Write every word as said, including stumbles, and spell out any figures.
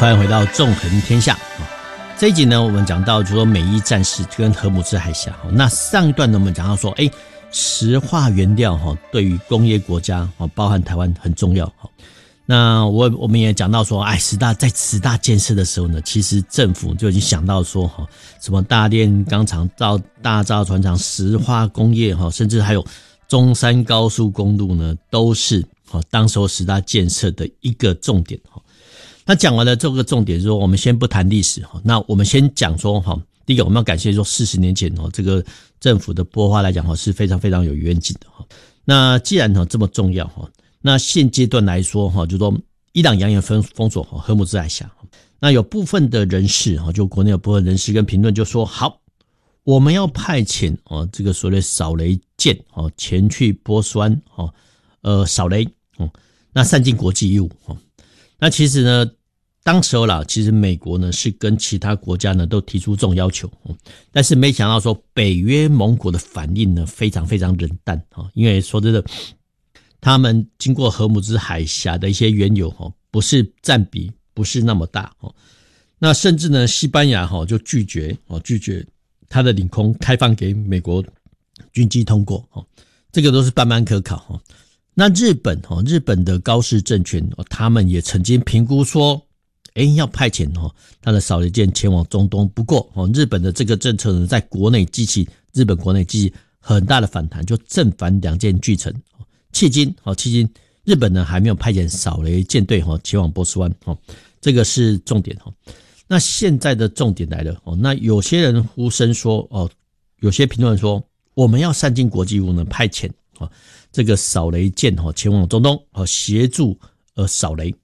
欢迎回到纵横天下。这一集呢，我们讲到就说美伊战事跟荷姆兹海峡。那上一段呢，我们讲到说，哎，石化原料哈对于工业国家，包含台湾很重要。那我我们也讲到说，哎，十大在十大建设的时候呢，其实政府就已经想到说，哈，什么大炼钢厂、造大造船厂、石化工业哈，甚至还有中山高速公路呢，都是当时候十大建设的一个重点。那讲完了这个重点说，我们先不谈历史，那我们先讲说，第一个我们要感谢说四十年前这个政府的拨花来讲是非常非常有远景的。那既然这么重要，那现阶段来说，就是说伊朗扬言封封锁荷姆兹海峡，那有部分的人士，就国内有部分人士跟评论就说，好，我们要派遣这个所谓扫雷舰前去波斯湾呃扫雷，那善尽国际义务。那其实呢，当时候啦，其实美国呢是跟其他国家呢都提出这种要求，但是没想到说北约盟国的反应呢非常非常冷淡，因为说真的，他们经过荷姆兹海峡的一些原油不是占比不是那么大，那甚至呢西班牙就拒绝拒绝他的领空开放给美国军机通过，这个都是慢慢可考。那日本日本的高市政权他们也曾经评估说，诶要派遣他的扫雷舰前往中东，不过日本的这个政策呢在国内激起日本国内激起很大的反弹，就正反两舰俱成。迄今迄今日本呢还没有派遣扫雷舰队前往波斯湾，这个是重点。那现在的重点来了，那有些人呼声说，有些评论说我们要善尽国际义务呢，派遣这个扫雷舰前往中东协助呃扫雷。